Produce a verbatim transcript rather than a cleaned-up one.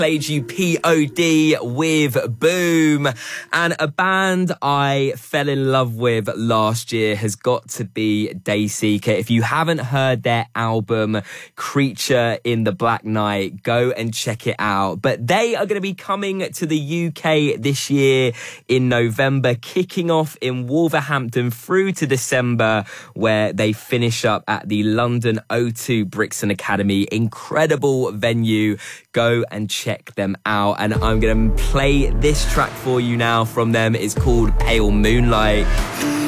played you P O D with Boom. And a band I fell in love with last year has got to be Dayseeker. If you haven't heard their album Creature in the Black Night, go and check it out. But they are going to be coming to the U K this year in November, kicking off in Wolverhampton through to December, where they finish up at the London O two Brixton Academy. Incredible venue. Go and check them out. And I'm going to play this track for you now from them. It's called Pale Moonlight.